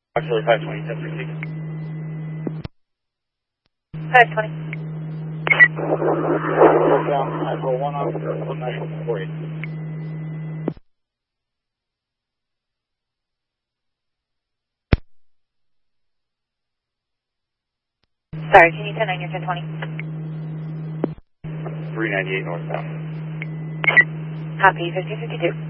Actually, 520, 1060. 520. Down, I roll 1 off, 1948. Sorry, can you 10-9 your 1020? 398 northbound. Copy, 5052.